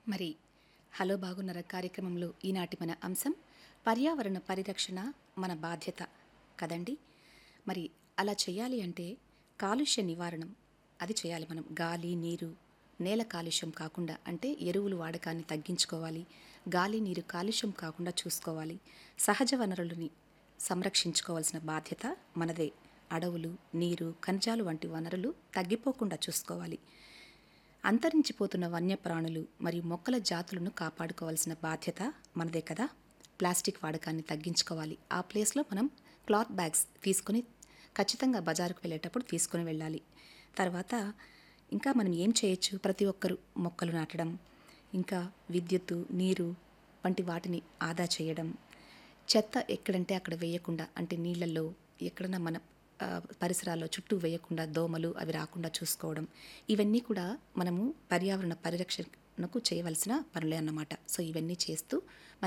మరి హలో బాగున్నారా కార్యక్రమంలో ఈనాటి మన అంశం పర్యావరణ పరిరక్షణ మన బాధ్యత కదండి. మరి అలా చేయాలి అంటే కాలుష్య నివారణం అది చేయాలి. మనం గాలి నీరు నేల కాలుష్యం కాకుండా అంటే ఎరువులు వాడకాన్ని తగ్గించుకోవాలి. గాలి నీరు కాలుష్యం కాకుండా చూసుకోవాలి. సహజ వనరులని సంరక్షించుకోవాల్సిన బాధ్యత మనదే. అడవులు నీరు ఖనిజాలు వంటి వనరులు తగ్గిపోకుండా చూసుకోవాలి. అంతరించిపోతున్న వన్యప్రాణులు మరియు మొక్కల జాతులను కాపాడుకోవాల్సిన బాధ్యత మనదే కదా. ప్లాస్టిక్ వాడకాన్ని తగ్గించుకోవాలి. ఆ ప్లేస్లో మనం క్లాత్ బ్యాగ్స్ తీసుకొని ఖచ్చితంగా బజారుకు వెళ్ళేటప్పుడు తీసుకొని వెళ్ళాలి. తర్వాత ఇంకా మనం ఏం చేయొచ్చు, ప్రతి ఒక్కరూ మొక్కలు నాటడం, ఇంకా విద్యుత్తు నీరు వంటి వాటిని ఆదా చేయడం, చెత్త ఎక్కడంటే అక్కడ వేయకుండా అంటే నీళ్ళల్లో ఎక్కడన్నా మన పరిసరాల్లో చుట్టూ వేయకుండా దోమలు అవి రాకుండా చూసుకోవడం, ఇవన్నీ కూడా మనము పర్యావరణ పరిరక్షణకు చేయవలసిన పనులే అన్నమాట. సో ఇవన్నీ చేస్తూ